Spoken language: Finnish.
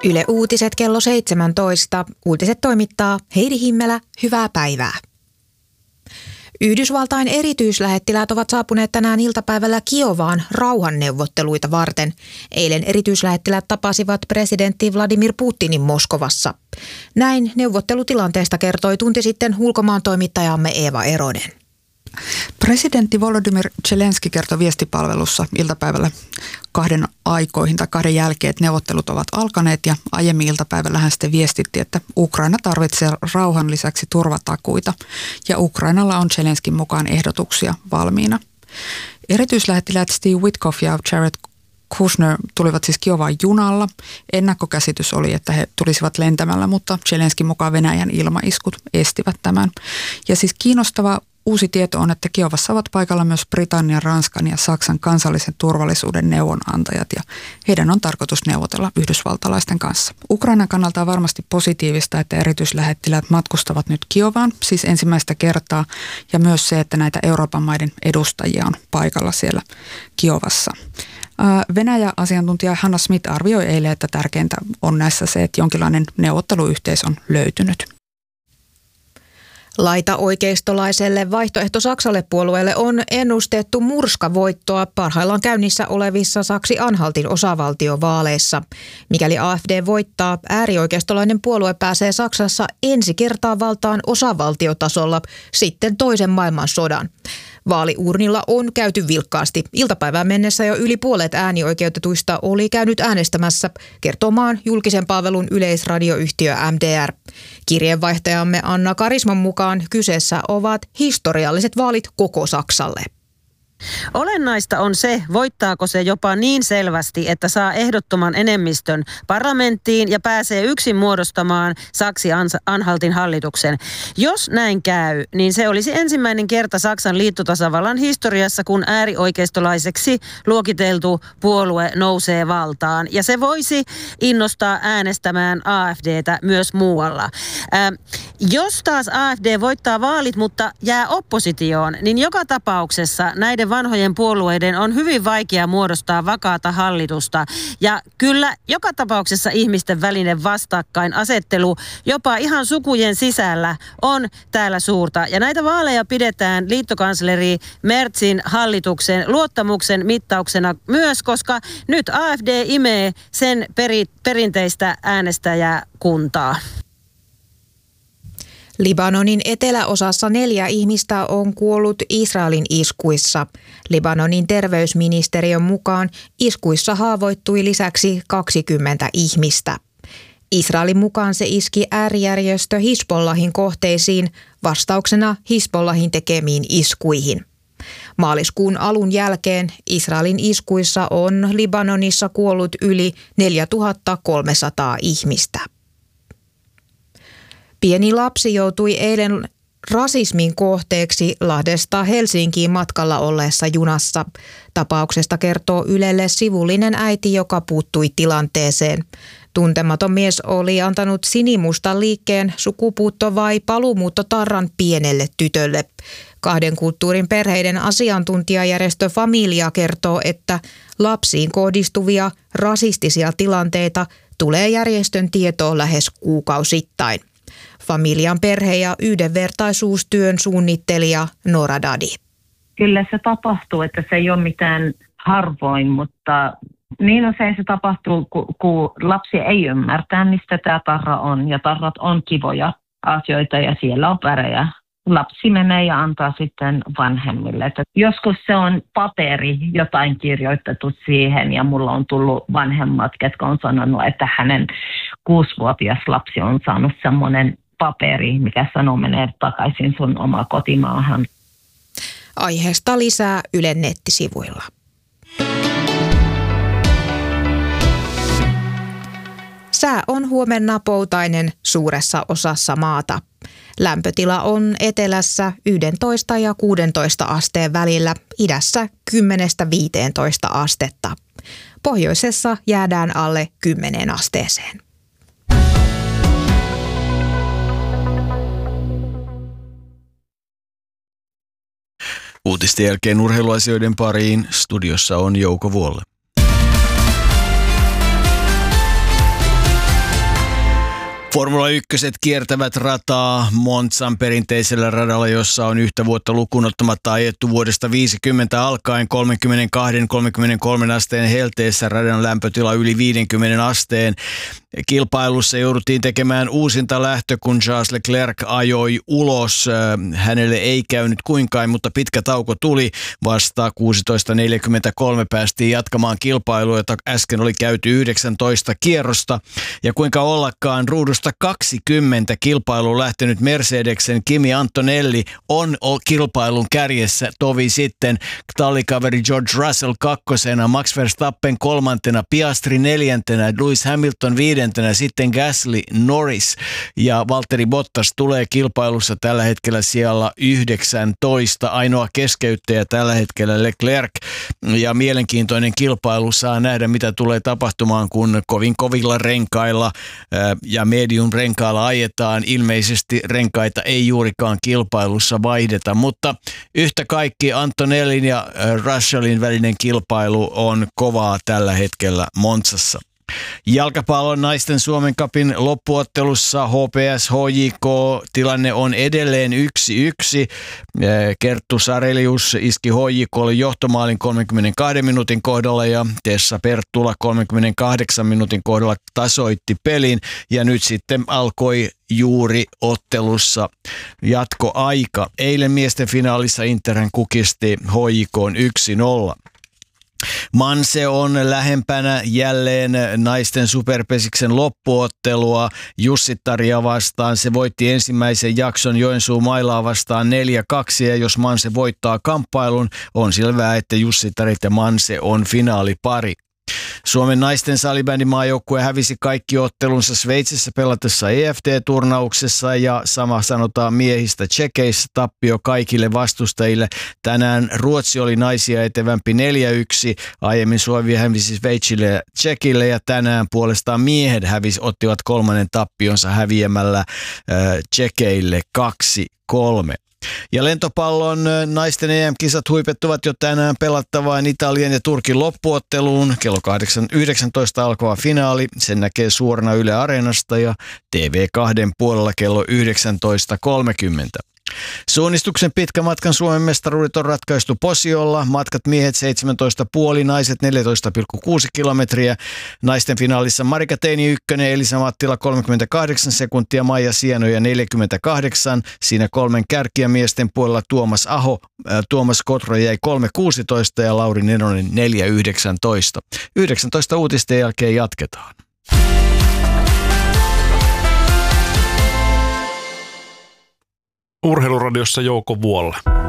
Yle Uutiset kello 17. Uutiset toimittaa Heidi Himmelä. Hyvää päivää. Yhdysvaltain erityislähettiläät ovat saapuneet tänään iltapäivällä Kiovaan rauhanneuvotteluita varten. Eilen erityislähettiläät tapasivat presidentti Vladimir Putinin Moskovassa. Näin neuvottelutilanteesta kertoi tunti sitten ulkomaantoimittajamme Eeva Eronen. Presidentti Volodymyr Zelenski kertoi viestipalvelussa iltapäivällä kahden jälkeen, että neuvottelut ovat alkaneet, ja aiemmin iltapäivällä hän sitten viestitti, että Ukraina tarvitsee rauhan lisäksi turvatakuita ja Ukrainalla on Zelenskin mukaan ehdotuksia valmiina. Erityislähettiläät Steve Witkoff ja Jared Kushner tulivat siis Kiovaan junalla. Ennakkokäsitys oli, että he tulisivat lentämällä, mutta Zelenskin mukaan Venäjän ilmaiskut estivät tämän. Ja siis kiinnostava uusi tieto on, että Kiovassa ovat paikalla myös Britannian, Ranskan ja Saksan kansallisen turvallisuuden neuvonantajat, ja heidän on tarkoitus neuvotella yhdysvaltalaisten kanssa. Ukrainan kannalta on varmasti positiivista, että erityislähettiläät matkustavat nyt Kiovaan, siis ensimmäistä kertaa, ja myös se, että näitä Euroopan maiden edustajia on paikalla siellä Kiovassa. Venäjä-asiantuntija Hanna Smith arvioi eilen, että tärkeintä on näissä se, että jonkinlainen neuvotteluyhteys on löytynyt. Laita-oikeistolaiselle Vaihtoehto Saksalle -puolueelle on ennustettu murskavoittoa parhaillaan käynnissä olevissa Saksi-Anhaltin osavaltiovaaleissa. Mikäli AfD voittaa, äärioikeistolainen puolue pääsee Saksassa ensi kertaa valtaan osavaltiotasolla sitten toisen maailmansodan. Vaaliurnilla on käyty vilkkaasti. Iltapäivään mennessä jo yli puolet äänioikeutetuista oli käynyt äänestämässä, kertoo maan julkisen palvelun yleisradioyhtiö MDR. Kirjeenvaihtajamme Anna Karisman mukaan kyseessä ovat historialliset vaalit koko Saksalle. Olennaista on se, voittaako se jopa niin selvästi, että saa ehdottoman enemmistön parlamenttiin ja pääsee yksin muodostamaan Saksi-Anhaltin hallituksen. Jos näin käy, niin se olisi ensimmäinen kerta Saksan liittotasavallan historiassa, kun äärioikeistolaiseksi luokiteltu puolue nousee valtaan. Ja se voisi innostaa äänestämään AfDtä myös muualla. Jos taas AfD voittaa vaalit, mutta jää oppositioon, niin joka tapauksessa näiden vanhojen puolueiden on hyvin vaikea muodostaa vakaata hallitusta. Ja kyllä joka tapauksessa ihmisten välinen vastakkainasettelu jopa ihan sukujen sisällä on täällä suurta. Ja näitä vaaleja pidetään liittokansleri Merzin hallituksen luottamuksen mittauksena myös, koska nyt AfD imee sen perinteistä äänestäjäkuntaa. Libanonin eteläosassa 4 ihmistä on kuollut Israelin iskuissa. Libanonin terveysministeriön mukaan iskuissa haavoittui lisäksi 20 ihmistä. Israelin mukaan se iski äärijärjestö Hizbollahin kohteisiin vastauksena Hizbollahin tekemiin iskuihin. Maaliskuun alun jälkeen Israelin iskuissa on Libanonissa kuollut yli 4300 ihmistä. Pieni lapsi joutui eilen rasismin kohteeksi Lahdesta Helsinkiin matkalla olleessa junassa. Tapauksesta kertoo Ylelle sivullinen äiti, joka puuttui tilanteeseen. Tuntematon mies oli antanut sinimustan liikkeen sukupuutto- vai paluumuuttotarran pienelle tytölle. Kahden kulttuurin perheiden asiantuntijajärjestö Familia kertoo, että lapsiin kohdistuvia rasistisia tilanteita tulee järjestön tietoon lähes kuukausittain. Familian perhe- ja yhdenvertaisuustyön suunnittelija Nora Dadi. Kyllä se tapahtuu, että se ei ole mitään harvoin, mutta niin usein se tapahtuu, kun lapsi ei ymmärtää, mistä tämä tarra on. Ja tarrat on kivoja asioita ja siellä on värejä. Lapsi menee ja antaa sitten vanhemmille. Että joskus se on paperi, jotain kirjoitettu siihen, ja mulla on tullut vanhemmat, ketkä on sanonut, että hänen 6-vuotias lapsi on saanut semmoinen paperi, mikä sanoo menee takaisin sun oma kotimaahan. Aiheesta lisää Ylen nettisivuilla. Sää on huomenna poutainen suuressa osassa maata. Lämpötila on etelässä 11 ja 16 asteen välillä, idässä 10-15 astetta. Pohjoisessa jäädään alle 10 asteeseen. Uutisten jälkeen urheiluasioiden pariin studiossa on Jouko Vuolle. 1. Formula 1 kiertävät rataa Monzan perinteisellä radalla, jossa on yhtä vuotta lukuun ottamatta ajettu vuodesta 50 alkaen 32-33 asteen helteessä, radan lämpötila yli 50 asteen. Kilpailussa jouduttiin tekemään uusinta lähtö, kun Charles Leclerc ajoi ulos. Hänelle ei käynyt kuinkaan, mutta pitkä tauko tuli. Vasta 16.43 päästiin jatkamaan kilpailua, jota äsken oli käyty 19 kierrosta. Ja kuinka ollakaan ruudusta 20 kilpailuun lähtenyt Mercedesen Kimi Antonelli on kilpailun kärjessä tovi sitten. Tallikaveri George Russell kakkosena, Max Verstappen kolmantena, Piastri neljäntenä, Lewis Hamilton viidentenä, sitten Gasly, Norris ja Valtteri Bottas tulee kilpailussa tällä hetkellä siellä 19. Ainoa keskeyttäjä tällä hetkellä Leclerc, ja mielenkiintoinen kilpailu, saa nähdä mitä tulee tapahtumaan, kun kovilla renkailla ja medium renkailla ajetaan. Ilmeisesti renkaita ei juurikaan kilpailussa vaihdeta, mutta yhtä kaikki Antonellin ja Russellin välinen kilpailu on kovaa tällä hetkellä Monzassa. Jalkapallon naisten Suomen Cupin loppuottelussa HPS HJK tilanne on edelleen 1-1. Kerttu Sarelius iski HJK:lle johtomaalin 32 minuutin kohdalla ja Tessa Perttula 38 minuutin kohdalla tasoitti pelin, ja nyt sitten alkoi juuri ottelussa jatkoaika. Eilen miesten finaalissa Interhän kukisti HJK:n 1-0. Manse on lähempänä jälleen naisten superpesiksen loppuottelua Jussittaria vastaan. Se voitti ensimmäisen jakson Joensuu Mailaa vastaan 4-2, ja jos Manse voittaa kamppailun, on selvää, että Jussittarit ja Manse on finaalipari. Suomen naisten salibändimaajoukkue hävisi kaikki ottelunsa Sveitsissä pelatessa EFT-turnauksessa, ja sama sanotaan miehistä Tšekeissä, tappio kaikille vastustajille. Tänään Ruotsi oli naisia etevämpi 4-1, aiemmin Suomi hävisi Sveitsille ja Tšekille, ja tänään puolestaan miehet ottivat kolmannen tappionsa häviämällä Tšekeille 2-3. Ja lentopallon naisten EM-kisat huipettuvat jo tänään pelattavaan Italian ja Turkin loppuotteluun. Kello 8.19 alkava finaali. Sen näkee suorana Yle Areenasta ja TV2 puolella kello 19.30. Suunnistuksen pitkä matkan Suomen mestaruudet on ratkaistu Posiolla. Matkat miehet 17,5, naiset 14,6 kilometriä. Naisten finaalissa Marika Teini 1, Elisa Mattila 38 sekuntia, Maija Sienoja 48. Siinä kolmen kärkiä miesten puolella Tuomas Aho, Tuomas Kotro jäi 3.16 ja Lauri Nenonen 4.19. 19 uutisten jälkeen jatketaan. Urheiluradiossa Jouko Vuolla.